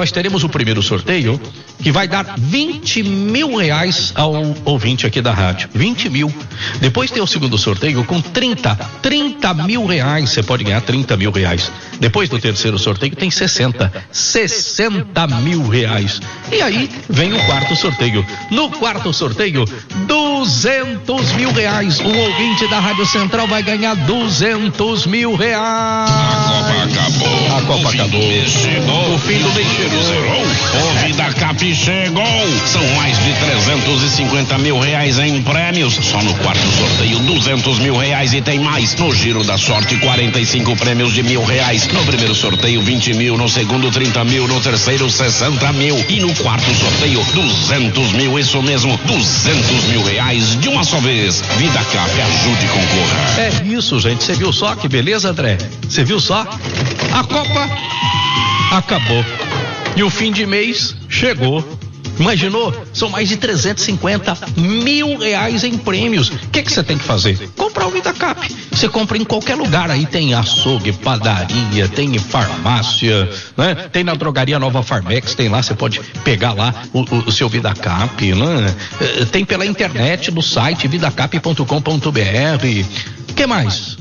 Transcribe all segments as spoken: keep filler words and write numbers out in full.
nós teremos o primeiro sorteio que vai dar vinte mil reais ao ouvinte aqui da rádio. vinte mil. Depois tem o segundo sorteio com trinta, trinta mil reais. Você pode ganhar trinta mil reais. Depois do terceiro sorteio tem sessenta, sessenta mil reais. E aí vem o quarto sorteio. No quarto sorteio, duzentos mil reais. O ouvinte da Rádio Central vai ganhar duzentos mil reais. A Copa acabou. A Copa o acabou. Chegou. O fim do mês chegou. Zerou. O Vida Cap chegou. São mais de trezentos e cinquenta mil reais em prêmios. Só no quarto sorteio, duzentos mil reais e tem mais. No Giro da Sorte, quarenta e cinco prêmios de mil reais. No primeiro sorteio, vinte mil. No segundo, trinta mil. No terceiro, sessenta mil. E no quarto sorteio, duzentos mil. Isso mesmo, duzentos mil reais de uma só vez. Vida Cap, ajude e concorra. É isso, gente. Você viu só que beleza, André? Você viu só? A Copa acabou. E o fim de mês chegou. Imaginou? São mais de trezentos e cinquenta mil reais em prêmios. O que que você tem que fazer? Comprar o Vida Cap. Você compra em qualquer lugar. Aí tem açougue, padaria, tem farmácia, né? Tem na drogaria Nova Farmex, tem lá, você pode pegar lá o, o, o seu Vida Cap, né? Tem pela internet no site vidacap ponto com ponto br. O que mais?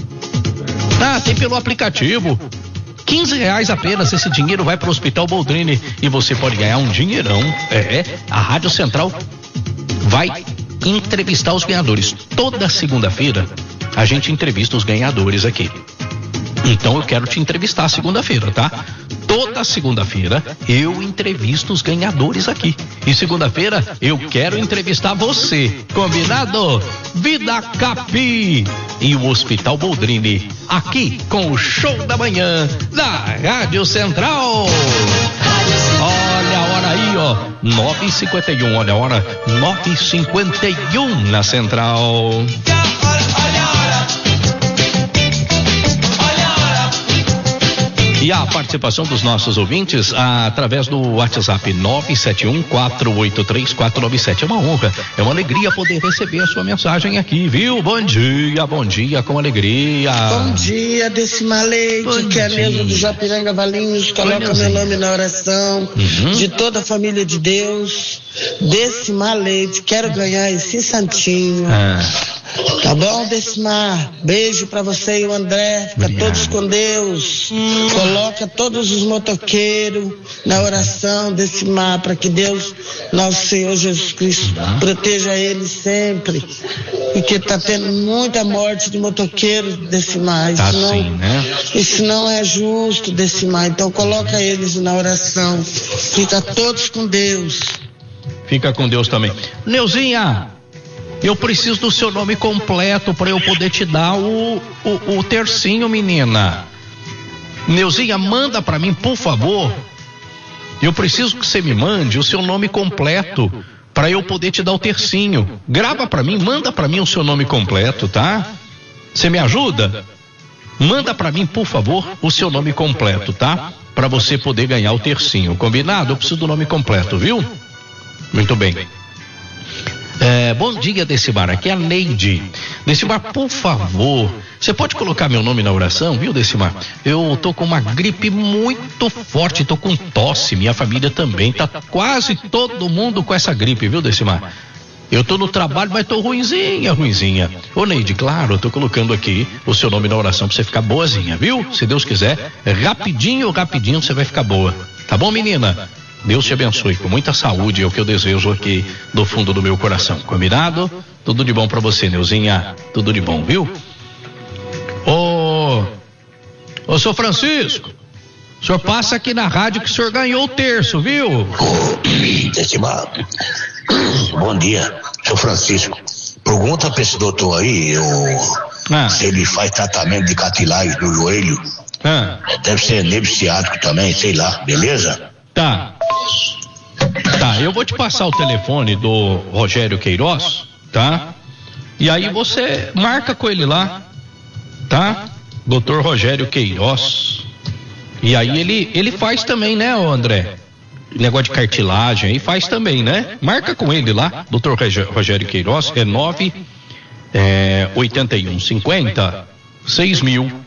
Ah, tem pelo aplicativo. quinze reais apenas, esse dinheiro vai para o Hospital Boldrini e você pode ganhar um dinheirão. É, a Rádio Central vai entrevistar os ganhadores. Toda segunda-feira a gente entrevista os ganhadores aqui. Então eu quero te entrevistar segunda-feira, tá? Toda segunda-feira eu entrevisto os ganhadores aqui. E segunda-feira eu quero entrevistar você. Combinado? Vida Cap e o Hospital Boldrini. Aqui com o show da manhã da Rádio Central. Olha a hora aí, ó. nove e cinquenta e um. Olha a hora. nove e cinquenta e um na Central. E a participação dos nossos ouvintes através do WhatsApp nove sete um, quatro oito três, quatro nove sete. É uma honra, é uma alegria poder receber a sua mensagem aqui, viu? Bom dia, bom dia, com alegria. Bom dia, Decima Leite, que é mesmo do Japiranga Valinhos, coloca meu nome na oração, uhum. De toda a família de Deus, Decima Leite, quero ganhar esse santinho. Ah. Tá bom, Decimar? Beijo pra você e o André. Fica Obrigado. Todos com Deus. Hum. Coloca todos os motoqueiros na oração, Decimar, para que Deus, nosso Senhor Jesus Cristo, uhum. proteja eles sempre. Porque tá tendo muita morte de motoqueiros, Decimar. Isso, tá não, assim, né? Isso não é justo, Decimar. Então coloca eles na oração. Fica todos com Deus. Fica com Deus também. Neuzinha, eu preciso do seu nome completo para eu poder te dar o, o, o tercinho, menina. Neuzinha, manda para mim, por favor. Eu preciso que você me mande o seu nome completo para eu poder te dar o tercinho. Grava para mim, manda para mim o seu nome completo, tá? Você me ajuda? Manda para mim, por favor, o seu nome completo, tá? Para você poder ganhar o tercinho. Combinado? Eu preciso do nome completo, viu? Muito bem. É, bom dia, Decimar, aqui é a Neide. Decimar, por favor, você pode colocar meu nome na oração, viu, Decimar? Eu tô com uma gripe muito forte, tô com tosse, minha família também, tá quase todo mundo com essa gripe, viu, Decimar? Eu tô no trabalho, mas tô ruinzinha, ruinzinha. Ô, Neide, claro, eu tô colocando aqui o seu nome na oração pra você ficar boazinha, viu? Se Deus quiser, rapidinho, rapidinho você vai ficar boa. Tá bom, menina? Deus te abençoe, com muita saúde, é o que eu desejo aqui do fundo do meu coração. Combinado? Tudo de bom pra você, Neuzinha. Tudo de bom, viu? Ô, ô, senhor Francisco, o senhor passa aqui na rádio que o senhor ganhou o terço, viu? Decimar, bom dia, senhor Francisco. Pergunta pra esse doutor aí, eu, ah. se ele faz tratamento de cartilagem do joelho. Ah. Deve ser nervo ciático também, sei lá, beleza? Tá. Tá, eu vou te passar o telefone do Rogério Queiroz, tá? E aí você marca com ele lá, tá? doutor Rogério Queiroz. E aí ele, ele faz também, né, André? Negócio de cartilagem aí faz também, né? Marca com ele lá, doutor Rogério Queiroz, é nove, é, oitenta e um, cinquenta, seis mil.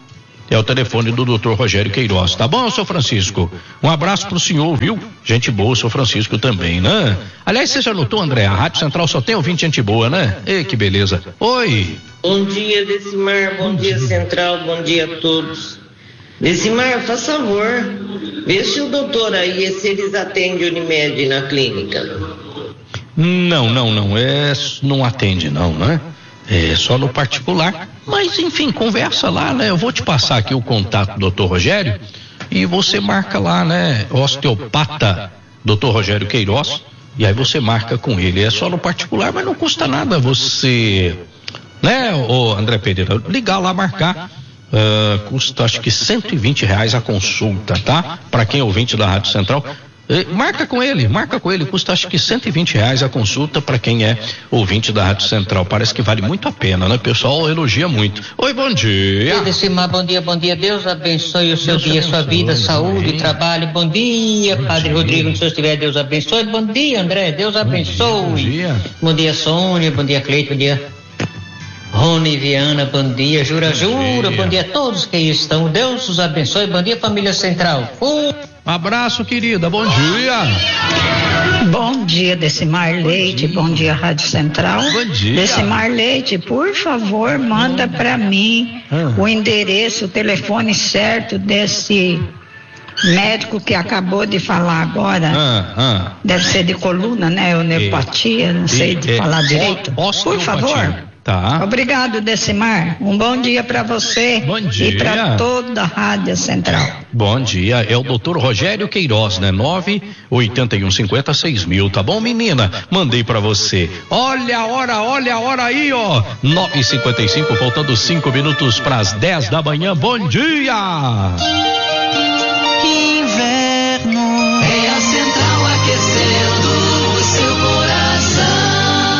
É o telefone do doutor Rogério Queiroz, tá bom, seu Francisco? Um abraço pro senhor, viu? Gente boa, seu Francisco também, né? Aliás, você já notou, André, a Rádio Central só tem ouvinte gente boa, né? Ei, que beleza. Oi. Bom dia, Decimar, bom dia, Central, bom dia a todos. Decimar, faz favor, vê se o doutor aí, se eles atendem Unimed na clínica. Não, não, não, é, não atende não, né? É só no particular, mas enfim, conversa lá, né? Eu vou te passar aqui o contato do doutor Rogério e você marca lá, né? Osteopata doutor Rogério Queiroz, e aí você marca com ele. É só no particular, mas não custa nada você, né, ô André Pereira, ligar lá, marcar. Uh, custa acho que cento e vinte reais a consulta, tá? Para quem é ouvinte da Rádio Central. Marca com ele, marca com ele, custa acho que cento e vinte reais a consulta para quem é ouvinte da Rádio Central. Parece que vale muito a pena, né? O pessoal elogia muito. Oi, bom dia. Oi, Decimar, bom dia, bom dia. Deus abençoe o seu Deus dia, abençoe, sua vida, saúde, amém. Trabalho. Bom dia, bom Padre dia. Rodrigo, se Deus estiver, Deus abençoe. Bom dia, André, Deus abençoe. Bom dia, bom dia Sônia, bom dia, Cleito, bom dia. Rony Viana, bom dia. Jura, bom jura, dia. Bom dia a todos que aí estão. Deus os abençoe. Bom dia, família Central. Uh. Abraço, querida, bom dia. Bom dia, Decimar Leite, bom dia, bom dia Rádio Central. Bom dia. Decimar Leite, por favor, manda para mim ah. o endereço, o telefone certo desse médico que acabou de falar agora. Ah, ah. Deve ser de coluna, né? Homeopatia, é, não sei é, de é, falar direito. Por favor. Tá. Obrigado, Decimar. Um bom dia para você. Bom dia. E para toda a Rádio Central. Bom dia. É o doutor Rogério Queiroz, né? nove oito um cinco zero seis mil, tá bom, menina? Mandei para você. Olha a hora, olha a hora aí, ó. nove e cinquenta e cinco, faltando cinco minutos para as dez da manhã. Bom dia. Inverno é a Central aquecendo o seu coração.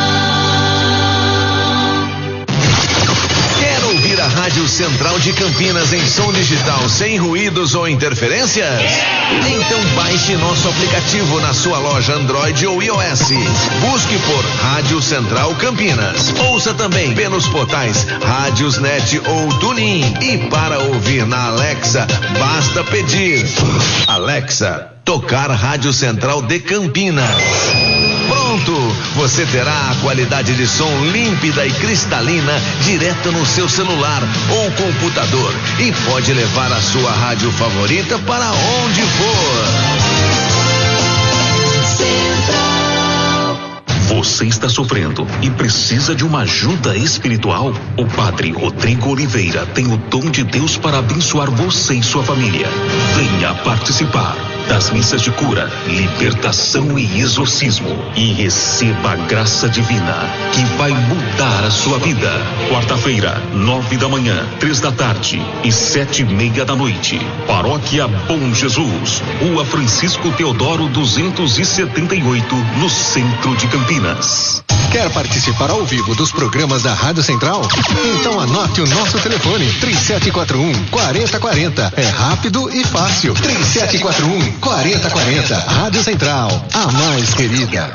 A Rádio Central de Campinas em som digital sem ruídos ou interferências? Então baixe nosso aplicativo na sua loja Android ou iOS. Busque por Rádio Central Campinas. Ouça também pelos portais Rádiosnet ou TuneIn. E para ouvir na Alexa, basta pedir: Alexa, tocar Rádio Central de Campinas. Pronto! Você terá a qualidade de som límpida e cristalina direto no seu celular ou computador e pode levar a sua rádio favorita para onde for. Você está sofrendo e precisa de uma ajuda espiritual? O Padre Rodrigo Oliveira tem o dom de Deus para abençoar você e sua família. Venha participar das missas de cura, libertação e exorcismo e receba a graça divina que vai mudar a sua vida. Quarta-feira, nove da manhã, três da tarde e sete e meia da noite. Paróquia Bom Jesus, Rua Francisco Teodoro duzentos e setenta e oito, no centro de Campinas. Quer participar ao vivo dos programas da Rádio Central? Então anote o nosso telefone três sete quatro um, quatro zero quatro zero. É rápido e fácil. três sete quatro um, quatro zero quatro zero. Rádio Central, a mais querida.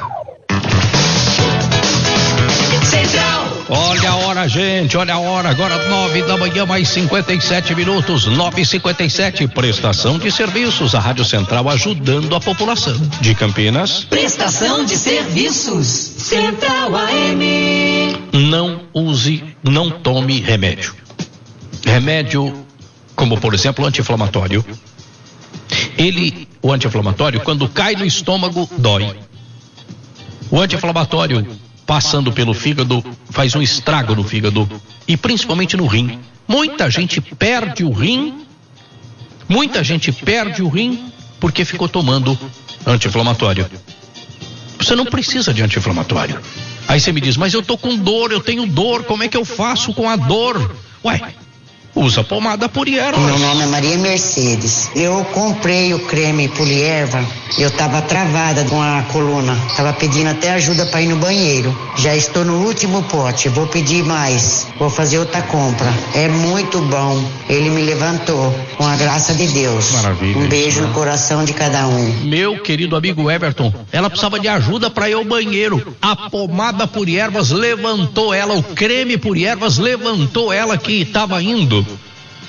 Central. Olha a hora, gente, olha a hora, agora nove da manhã, mais cinquenta e sete minutos, nove e cinquenta e sete, prestação de serviços, a Rádio Central ajudando a população de Campinas. Prestação de serviços, Central A M. Não use, não tome remédio. Remédio, como por exemplo o anti-inflamatório. Ele, o anti-inflamatório, quando cai no estômago, dói. O anti-inflamatório, passando pelo fígado, faz um estrago no fígado e principalmente no rim. Muita gente perde o rim, muita gente perde o rim porque ficou tomando anti-inflamatório. Você não precisa de anti-inflamatório. Aí você me diz, mas eu tô com dor, eu tenho dor, como é que eu faço com a dor? Ué, usa pomada Polierva. Meu nome é Maria Mercedes. Eu comprei o creme Polierva. Eu tava travada com a coluna. Tava pedindo até ajuda para ir no banheiro. Já estou no último pote. Vou pedir mais. Vou fazer outra compra. É muito bom. Ele me levantou. Com a graça de Deus. Maravilha. Um beijo no coração de cada um. Meu querido amigo Everton, ela precisava de ajuda para ir ao banheiro. A pomada Poliervas levantou ela. O creme Poliervas levantou ela que estava indo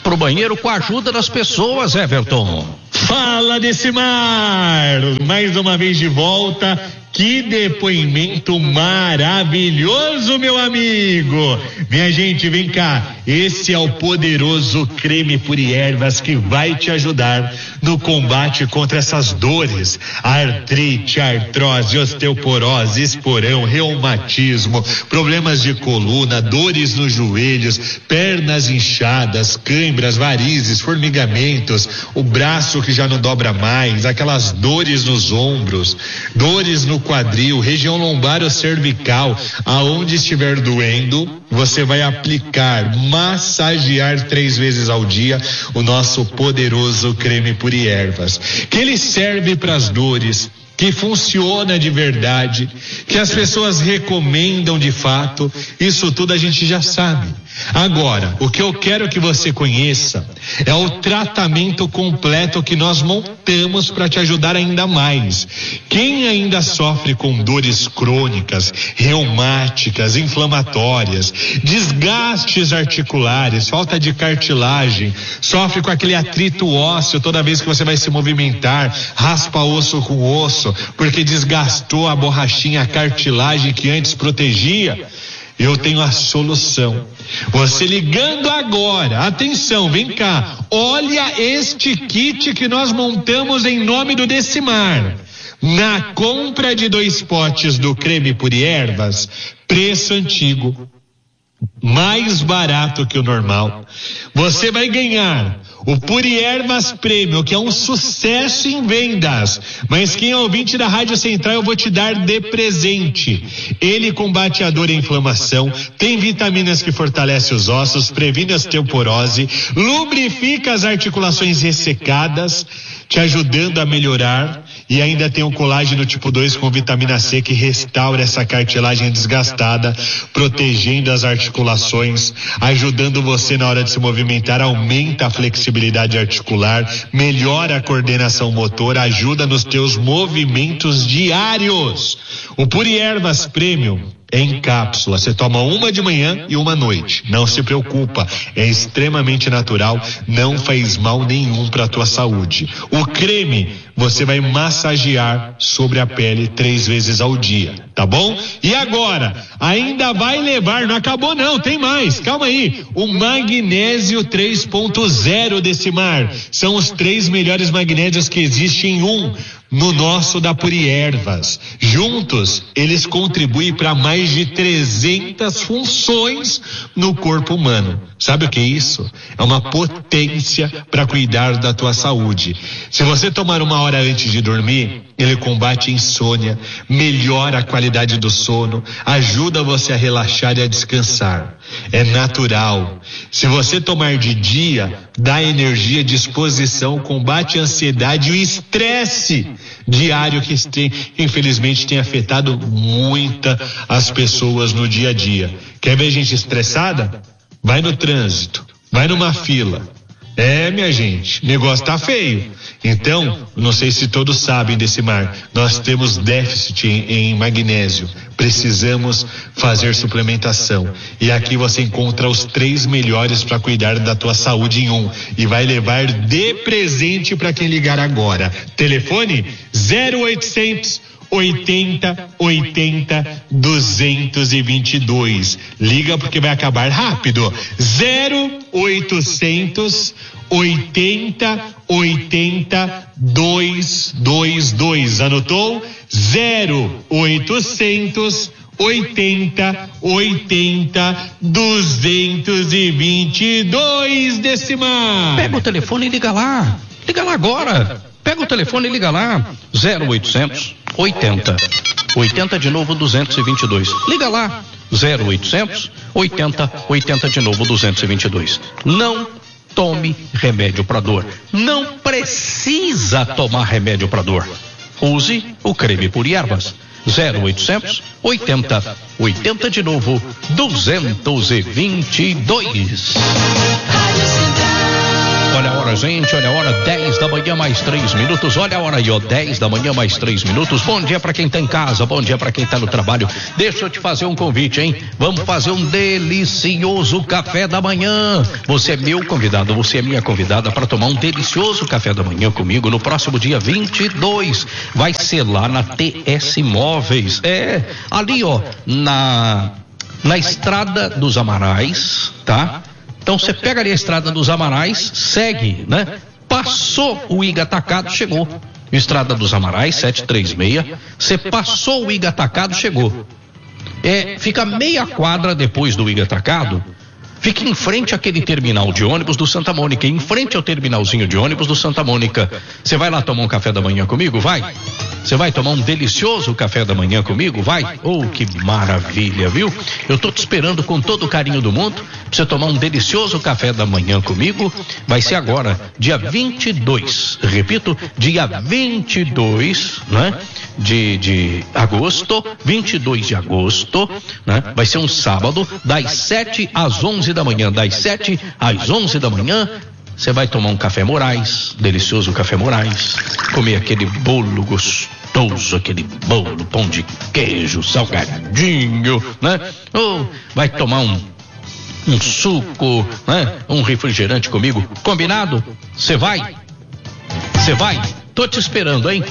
pro banheiro com a ajuda das pessoas, Everton. Fala, Decimar! Mais uma vez de volta. Que depoimento maravilhoso, meu amigo! Minha gente, vem cá. Esse é o poderoso creme Puri Ervas que vai te ajudar no combate contra essas dores: artrite, artrose, osteoporose, esporão, reumatismo, problemas de coluna, dores nos joelhos, pernas inchadas, câimbras, varizes, formigamentos, o braço que já não dobra mais, aquelas dores nos ombros, dores no quadril, região lombar ou cervical. Aonde estiver doendo, você vai aplicar, massagear três vezes ao dia o nosso poderoso creme Puri Ervas, que ele serve para as dores, que funciona de verdade, que as pessoas recomendam de fato. Isso tudo a gente já sabe. Agora, o que eu quero que você conheça é o tratamento completo que nós montamos para te ajudar ainda mais. Quem ainda sofre com dores crônicas, reumáticas, inflamatórias, desgastes articulares, falta de cartilagem, sofre com aquele atrito ósseo toda vez que você vai se movimentar, raspa osso com osso, porque desgastou a borrachinha, a cartilagem que antes protegia, eu tenho a solução. Você ligando agora, atenção, vem cá, olha este kit que nós montamos em nome do Decimar. Na compra de dois potes do creme Puri Ervas, preço antigo, mais barato que o normal, você vai ganhar o Puri Ervas Prêmio, que é um sucesso em vendas, mas quem é ouvinte da Rádio Central eu vou te dar de presente. Ele combate a dor e a inflamação, tem vitaminas que fortalecem os ossos, previne a osteoporose, lubrifica as articulações ressecadas, te ajudando a melhorar, e ainda tem o colágeno tipo dois com vitamina C que restaura essa cartilagem desgastada, protegendo as articulações, ajudando você na hora de se movimentar, aumenta a flexibilidade articular, melhora a coordenação motora, ajuda nos teus movimentos diários. O Puri Ervas Premium é em cápsula, você toma uma de manhã e uma à noite, não se preocupa, é extremamente natural, não faz mal nenhum para a tua saúde. O creme você vai massagear sobre a pele três vezes ao dia, tá bom? E agora, ainda vai levar, não acabou não, tem mais, calma aí, o magnésio três ponto zero Decimar, são os três melhores magnésios que existem em um, no nosso da Puri Ervas. Juntos, eles contribuem para mais de trezentas funções no corpo humano. Sabe o que é isso? É uma potência para cuidar da tua saúde. Se você tomar uma hora antes de dormir, ele combate a insônia, melhora a qualidade do sono, ajuda você a relaxar e a descansar. É natural. Se você tomar de dia, dá energia, disposição, combate a ansiedade e o estresse diário que tem, infelizmente tem afetado muita as pessoas no dia a dia. Quer ver gente estressada? Vai no trânsito, vai numa fila. É, minha gente, o negócio tá feio. Então, não sei se todos sabem Decimar, nós temos déficit em, em magnésio. Precisamos fazer suplementação. E aqui você encontra os três melhores para cuidar da tua saúde em um. E vai levar de presente para quem ligar agora. Telefone zero oitocentos oitenta, oitenta, duzentos e vinte e dois. Liga porque vai acabar rápido. zero oitocentos oitenta, oitenta, duzentos e vinte e dois. Anotou? zero oitocentos oitenta, oitenta, duzentos e vinte e dois Decimar. Pega o telefone e liga lá. Liga lá agora. Pega o telefone e liga lá. zero oitocentos oitenta, oitenta de novo duzentos e vinte e dois. Liga lá. zero oitocentos oitenta, oitenta de novo duzentos e vinte e dois. Não tome remédio para dor. Não precisa tomar remédio para dor. Use o creme Puri Ervas. zero oitocentos oitenta, oitenta de novo duzentos e vinte e dois. Olha a hora, gente, olha a hora, dez da manhã mais três minutos. Olha a hora aí, ó, dez da manhã mais três minutos. Bom dia pra quem tá em casa, bom dia pra quem tá no trabalho. Deixa eu te fazer um convite, hein? Vamos fazer um delicioso café da manhã. Você é meu convidado, você é minha convidada para tomar um delicioso café da manhã comigo no próximo dia vinte e dois. Vai ser lá na T S Móveis. É, ali, ó, na na Estrada dos Amarais, tá? Então você pega ali a Estrada dos Amarais, segue, né? Passou o I G A Atacado, chegou. Estrada dos Amarais, setecentos e trinta e seis. Você passou o I G A Atacado, chegou. É, fica meia quadra depois do I G A Atacado. Fica em frente àquele terminal de ônibus do Santa Mônica, em frente ao terminalzinho de ônibus do Santa Mônica. Você vai lá tomar um café da manhã comigo? Vai? Você vai tomar um delicioso café da manhã comigo? Vai? Oh, que maravilha, viu? Eu tô te esperando com todo o carinho do mundo pra você tomar um delicioso café da manhã comigo. Vai ser agora, dia vinte e dois. Repito, dia vinte e dois, né? De, de agosto, vinte e dois de agosto, né? Vai ser um sábado, das sete às onze da manhã, das sete às onze da manhã. Você vai tomar um café Moraes, delicioso café Moraes, comer aquele bolo gostoso, aquele bolo, pão de queijo, salgadinho, né? Ou vai tomar um, um suco, né? Um refrigerante comigo, combinado? Você vai? Você vai? Tô te esperando, hein?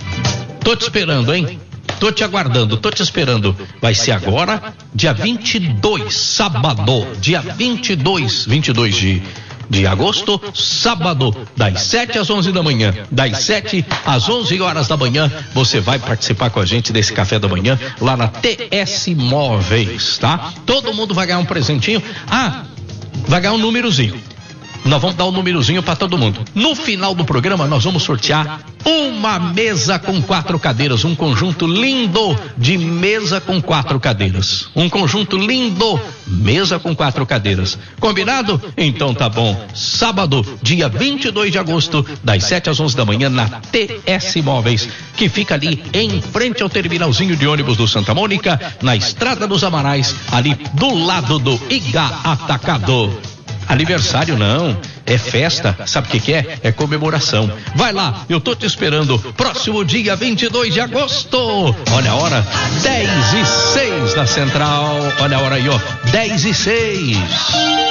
Tô te esperando, hein? Tô te aguardando, tô te esperando. Vai ser agora, dia vinte e dois, sábado, dia vinte e dois, vinte e dois de, de agosto, sábado, das sete às onze da manhã. Das sete às onze horas da manhã, você vai participar com a gente desse café da manhã lá na T S Móveis, tá? Todo mundo vai ganhar um presentinho. Ah, vai ganhar um númerozinho. Nós vamos dar um númerozinho para todo mundo. No final do programa, nós vamos sortear uma mesa com quatro cadeiras, um conjunto lindo de mesa com quatro cadeiras. Um conjunto lindo, mesa com quatro cadeiras. Combinado? Então tá bom. Sábado, dia vinte e dois de agosto, das sete às onze da manhã, na T S Móveis, que fica ali em frente ao terminalzinho de ônibus do Santa Mônica, na Estrada dos Amarais, ali do lado do I G A Atacado. Aniversário não, é festa, sabe o que que é? É comemoração. Vai lá, eu tô te esperando, próximo dia vinte e dois de agosto. Olha a hora, dez e seis da Central, olha a hora aí, ó, dez e seis.